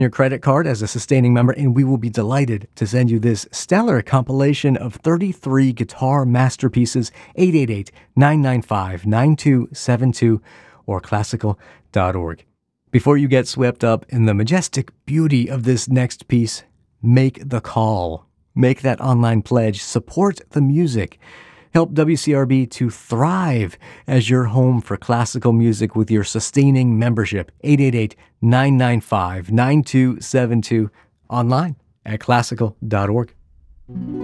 your credit card as a sustaining member, and we will be delighted to send you this stellar compilation of 33 guitar masterpieces. 888-995-9272 or classical.org. Before you get swept up in the majestic beauty of this next piece, make the call. Make that online pledge. Support the music. Help WCRB to thrive as your home for classical music with your sustaining membership. 888-995-9272 online at classical.org.